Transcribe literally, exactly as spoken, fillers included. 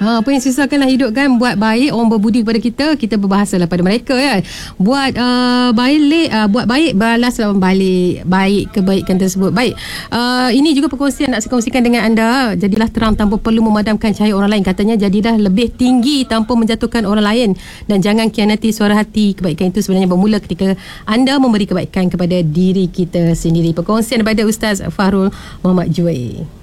Ha, apa yang susahkanlah hidup kan. Buat baik, orang berbudi kepada kita, kita berbahasalah pada mereka kan. Buat uh, baik, uh, buat baik, balaslah balik baik kebaikan tersebut. Baik, uh, ini juga perkongsian nak saya kongsikan dengan anda. Jadilah terang tanpa perlu memadamkan cahaya orang lain. Katanya jadilah lebih tinggi tanpa menjatuhkan orang lain. Dan jangan khianati suara hati. Kebaikan itu sebenarnya bermula ketika anda memberi kebaikan kepada diri kita sendiri. Perkongsian daripada Ustaz Fahrul Muhammad Juwai.